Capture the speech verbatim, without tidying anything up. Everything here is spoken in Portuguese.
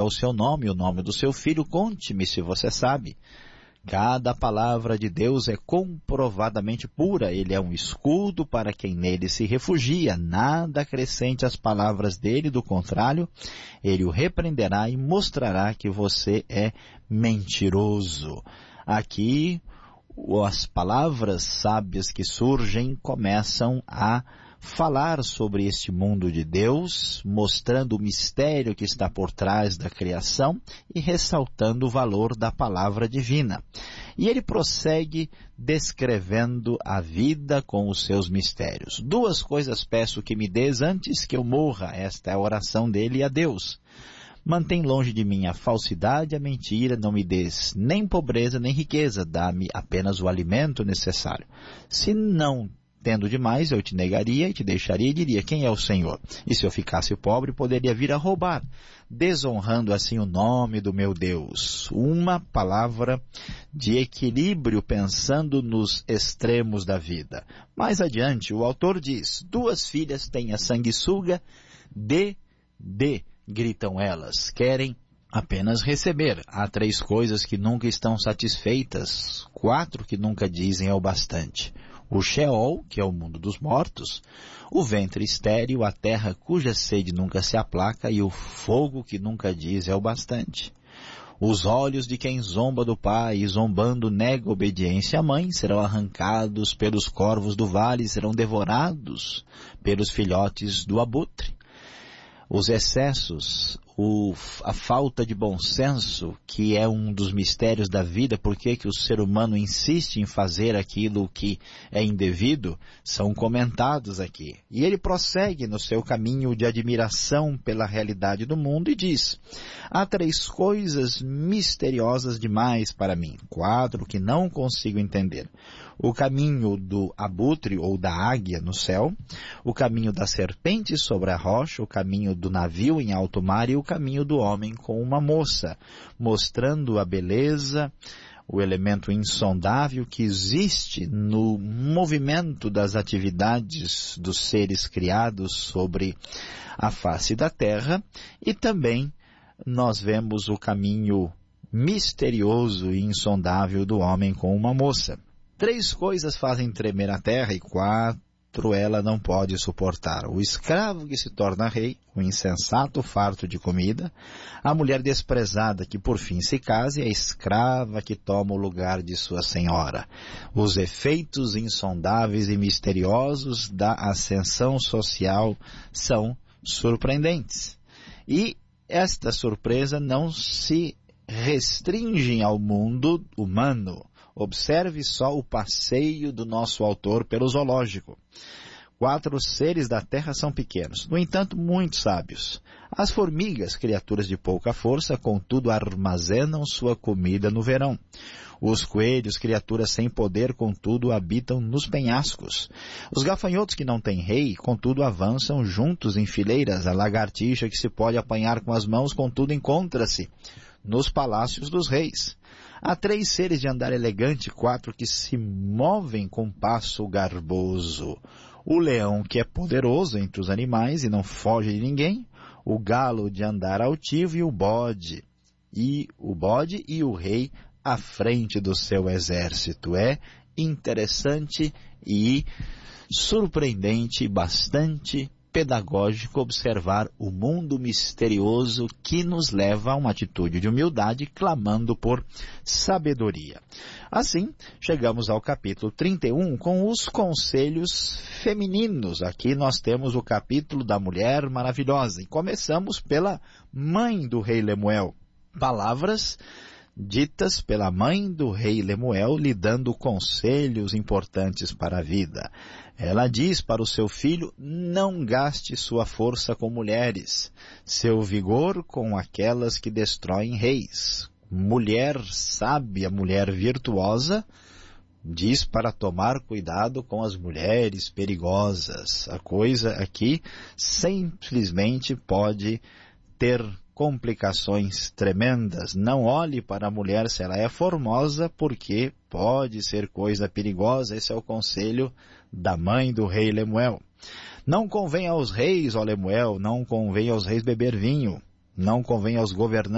o seu nome, o nome do seu filho, conte-me se você sabe. Cada palavra de Deus é comprovadamente pura, ele é um escudo para quem nele se refugia, nada acrescente às palavras dele, do contrário, ele o repreenderá e mostrará que você é mentiroso. Aqui, as palavras sábias que surgem começam a falar sobre este mundo de Deus, mostrando o mistério que está por trás da criação e ressaltando o valor da palavra divina. E ele prossegue descrevendo a vida com os seus mistérios. Duas coisas peço que me des antes que eu morra. Esta é a oração dele a Deus. Mantém longe de mim a falsidade e a mentira, não me des nem pobreza nem riqueza, dá-me apenas o alimento necessário. Se não tendo demais, eu te negaria e te deixaria e diria, quem é o Senhor? E se eu ficasse pobre, poderia vir a roubar, desonrando assim o nome do meu Deus. Uma palavra de equilíbrio, pensando nos extremos da vida. Mais adiante, o autor diz, duas filhas têm a sanguessuga, dê, dê, gritam elas, querem apenas receber. Há três coisas que nunca estão satisfeitas, quatro que nunca dizem é o bastante. O Sheol, que é o mundo dos mortos, o ventre estéril, a terra cuja sede nunca se aplaca e o fogo que nunca diz é o bastante. Os olhos de quem zomba do pai e zombando nega obediência à mãe serão arrancados pelos corvos do vale, serão devorados pelos filhotes do abutre. Os excessos, o, a falta de bom senso, que é um dos mistérios da vida, por que o ser humano insiste em fazer aquilo que é indevido, são comentados aqui. E ele prossegue no seu caminho de admiração pela realidade do mundo e diz, há três coisas misteriosas demais para mim, quatro que não consigo entender. O caminho do abutre ou da águia no céu, o caminho da serpente sobre a rocha, o caminho do navio em alto mar e o caminho do homem com uma moça, mostrando a beleza, o elemento insondável que existe no movimento das atividades dos seres criados sobre a face da terra, e também nós vemos o caminho misterioso e insondável do homem com uma moça. Três coisas fazem tremer a terra e quatro ela não pode suportar. O escravo que se torna rei, o insensato farto de comida, a mulher desprezada que por fim se casa e a escrava que toma o lugar de sua senhora. Os efeitos insondáveis e misteriosos da ascensão social são surpreendentes. E esta surpresa não se restringe ao mundo humano. Observe só o passeio do nosso autor pelo zoológico. Quatro seres da terra são pequenos, no entanto, muito sábios. As formigas, criaturas de pouca força, contudo armazenam sua comida no verão. Os coelhos, criaturas sem poder, contudo, habitam nos penhascos. Os gafanhotos que não têm rei, contudo, avançam juntos em fileiras. A lagartixa que se pode apanhar com as mãos, contudo, encontra-se nos palácios dos reis. Há três seres de andar elegante, quatro que se movem com passo garboso. O leão que é poderoso entre os animais e não foge de ninguém, o galo de andar altivo e o bode, e o bode e o rei à frente do seu exército. É interessante e surpreendente, bastante pedagógico observar o mundo misterioso que nos leva a uma atitude de humildade, clamando por sabedoria. Assim, chegamos ao capítulo trinta e um com os conselhos femininos. Aqui nós temos o capítulo da mulher maravilhosa e começamos pela mãe do rei Lemuel. Palavras ditas pela mãe do rei Lemuel, lhe dando conselhos importantes para a vida. Ela diz para o seu filho, não gaste sua força com mulheres, seu vigor com aquelas que destroem reis. Mulher sábia, mulher virtuosa, diz para tomar cuidado com as mulheres perigosas. A coisa aqui simplesmente pode ter complicações tremendas. Não olhe para a mulher se ela é formosa, porque pode ser coisa perigosa. Esse é o conselho da mãe do rei Lemuel. Não convém aos reis, ó Lemuel, não convém aos reis beber vinho, não convém aos governantes